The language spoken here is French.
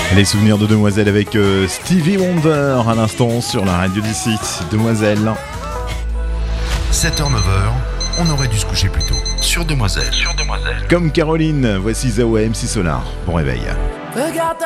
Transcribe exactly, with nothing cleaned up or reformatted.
Les souvenirs de Demoiselle avec euh, Stevie Wonder à l'instant sur la radio d'ici. Demoiselle. sept heures neuf heures, on aurait dû se coucher plus tôt. Sur Demoiselle. Sur Demoiselle. Comme Caroline, voici Zao M C Solar. Bon réveil. Regarde